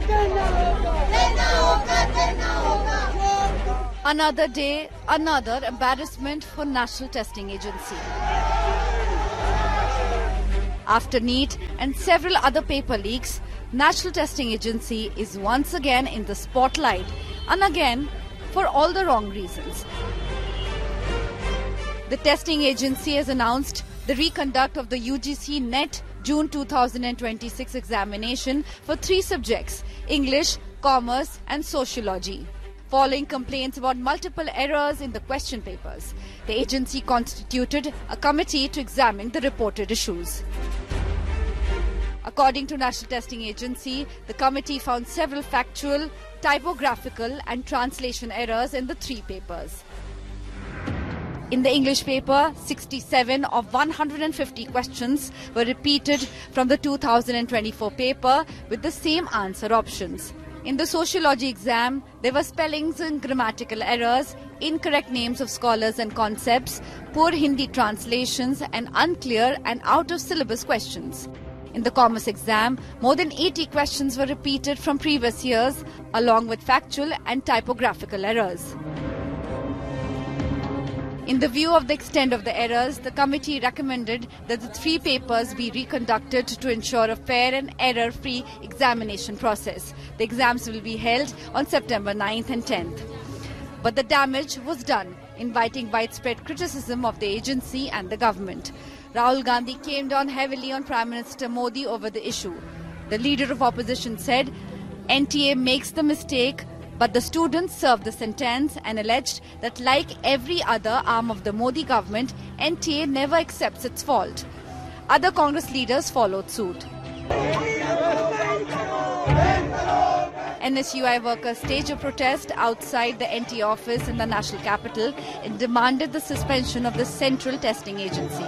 Another day, another embarrassment for National Testing Agency. After NEET and several other paper leaks, National Testing Agency is once again in the spotlight, and again for all the wrong reasons. The testing agency has announced the reconduct of the UGC NET June 2026 examination for 3 subjects: English, Commerce and Sociology. Following complaints about multiple errors in the question papers, the agency constituted a committee to examine the reported issues. According to National Testing Agency, the committee found several factual, typographical and translation errors in the 3 papers. In the English paper, 67 of 150 questions were repeated from the 2024 paper with the same answer options. In the sociology exam, there were spellings and grammatical errors, incorrect names of scholars and concepts, poor Hindi translations, and unclear and out-of-syllabus questions. In the commerce exam, more than 80 questions were repeated from previous years, along with factual and typographical errors. In the view of the extent of the errors, the committee recommended that the 3 papers be reconducted to ensure a fair and error-free examination process. The exams will be held on September 9th and 10th. But the damage was done, inviting widespread criticism of the agency and the government. Rahul Gandhi came down heavily on Prime Minister Modi over the issue. The leader of opposition said, NTA makes the mistake, but the students served the sentence, and alleged that like every other arm of the Modi government, NTA never accepts its fault. Other Congress leaders followed suit. NSUI workers staged a protest outside the NTA office in the national capital and demanded the suspension of the Central Testing Agency.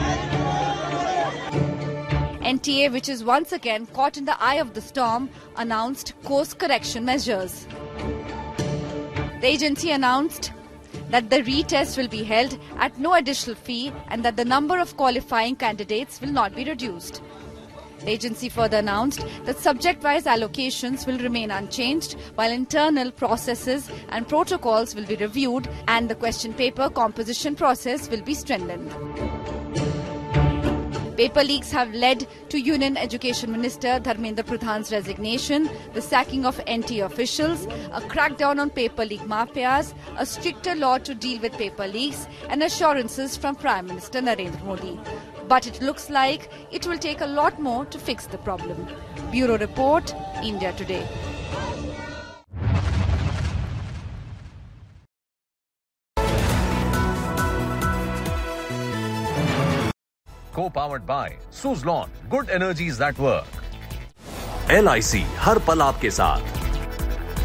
NTA, which is once again caught in the eye of the storm, announced course correction measures. The agency announced that the retest will be held at no additional fee and that the number of qualifying candidates will not be reduced. The agency further announced that subject-wise allocations will remain unchanged, while internal processes and protocols will be reviewed and the question paper composition process will be strengthened. Paper leaks have led to Union Education Minister Dharmendra Pradhan's resignation, the sacking of NTA officials, a crackdown on paper leak mafias, a stricter law to deal with paper leaks, and assurances from Prime Minister Narendra Modi. But it looks like it will take a lot more to fix the problem. Bureau Report, India Today. Co-powered by Suzlon, good energies that work. LIC हर पल आपके साथ।